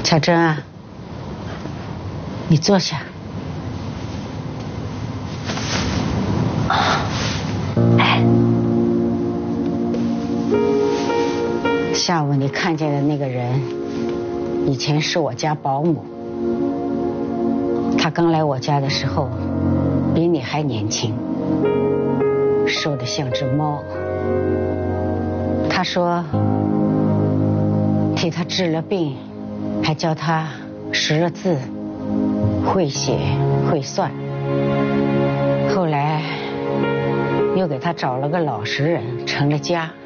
小珍啊，你坐下。哎，下午你看见的那个人，以前是我家保姆。他刚来我家的时候，比你还年轻，瘦得像只猫。他说，替他治了病，还教他识了字，会写会算。后来又给他找了个老实人，成了家。